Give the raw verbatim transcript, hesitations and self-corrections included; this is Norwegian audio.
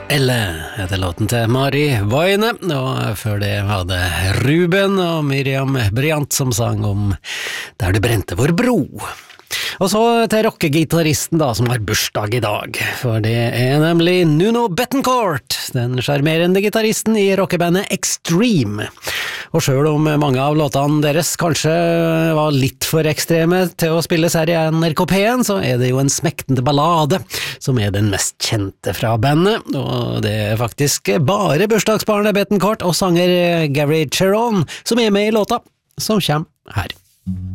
Elle heter låten til Mari Vaine, og før det hadde Ruben og Miriam Bryant som sang om Der du brente vår bro. Og så til rockegitaristen da, som har bursdag i dag, for det er nemlig Nuno Bettencourt, den charmerende gitaristen i rockebandet Extreme. Og selv om mange av låtene deres kanskje var litt for ekstreme til å spilles her i N R K P en, så er det jo en smektende ballade som er den mest kjente fra bandet, og det er faktisk bare bursdagsbarnet Bettencourt og sanger Gary Cherone som er med i låta, som kommer her.